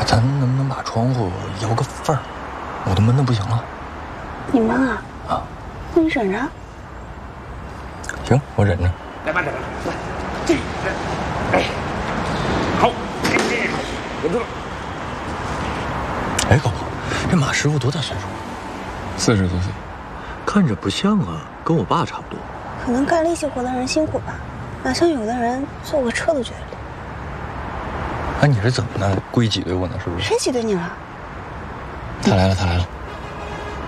咱能不能把窗户摇个缝儿？我都闷得不行了。 你闷啊？ 啊， 那你忍着。 行，我忍着。 来吧，来，哎，好，我知道。 哎，高哥，这马师傅多大岁数 40多岁， 看着不像啊，跟我爸差不多。 可能干力气活的人辛苦吧，哪像有的人坐个车都觉得累。 哎，你是怎么的？故意挤兑我呢？是不是？ 谁挤兑你了？ 他来了，他来了。